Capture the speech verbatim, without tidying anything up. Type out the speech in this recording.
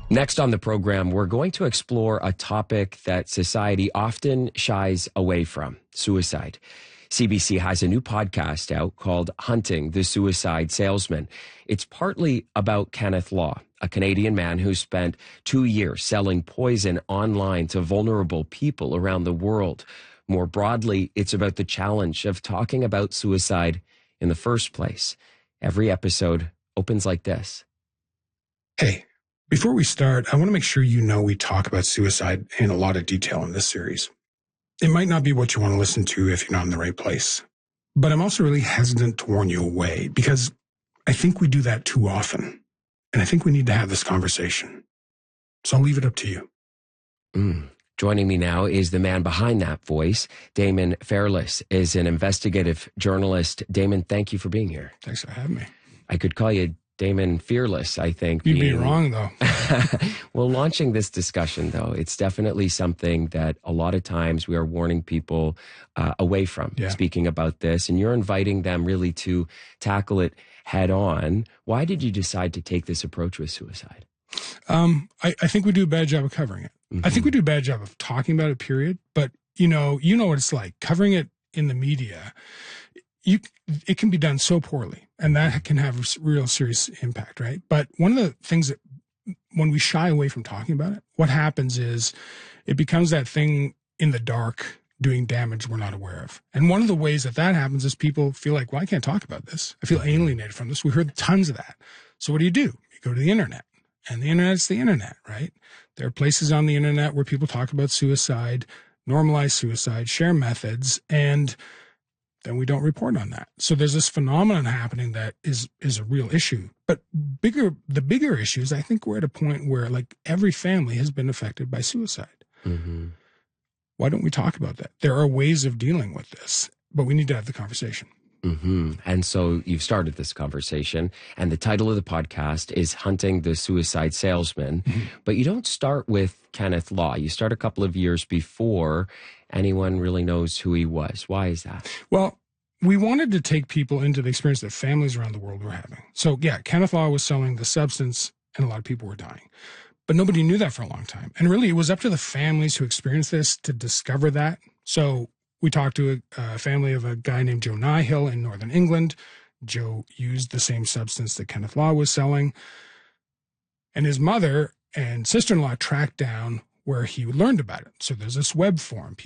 Next on the program, we're going to explore a topic that society often shies away from: suicide. C B C has a new podcast out called Hunting the Suicide Salesman. It's partly about Kenneth Law, a Canadian man who spent two years selling poison online to vulnerable people around the world. More broadly, it's about the challenge of talking about suicide in the first place. Every episode opens like this. Hey, before we start, I want to make sure you know we talk about suicide in a lot of detail in this series. It might not be what you want to listen to if you're not in the right place. But I'm also really hesitant to warn you away because I think we do that too often. And I think we need to have this conversation. So I'll leave it up to you. Mm. Joining me now is the man behind that voice. Damon Fairless is an investigative journalist. Damon, thank you for being here. Thanks for having me. I could call you Damon Fearless, I think. You'd being... be wrong, though. Well, launching this discussion, though, it's definitely something that a lot of times we are warning people uh, away from yeah. speaking about this, and you're inviting them really to tackle it head on. Why did you decide to take this approach with suicide? Um, I, I think we do a bad job of covering it. Mm-hmm. I think we do a bad job of talking about it, period. But, you know, you know what it's like. Covering it in the media, you it can be done so poorly, and that can have a real serious impact, right? But one of the things that when we shy away from talking about it, what happens is it becomes that thing in the dark doing damage we're not aware of. And one of the ways that that happens is people feel like, well, I can't talk about this. I feel alienated from this. We heard tons of that. So what do you do? You go to the internet, and the internet's the internet, right? There are places on the internet where people talk about suicide, normalize suicide, share methods, and then we don't report on that. So there's this phenomenon happening that is is a real issue. But bigger, the bigger issue is I think we're at a point where like every family has been affected by suicide. Mm-hmm. Why don't we talk about that? There are ways of dealing with this, but we need to have the conversation. Mm-hmm. And so you've started this conversation, and the title of the podcast is Hunting the Suicide Salesman. Mm-hmm. But you don't start with Kenneth Law. You start a couple of years before anyone really knows who he was. Why is that? Well, we wanted to take people into the experience that families around the world were having. So yeah, Kenneth Law was selling the substance, and a lot of people were dying. But nobody knew that for a long time. And really, it was up to the families who experienced this to discover that. So we talked to a, a family of a guy named Joe Nihill in northern England. Joe used the same substance that Kenneth Law was selling. And his mother and sister-in-law tracked down where he learned about it. So there's this web forum.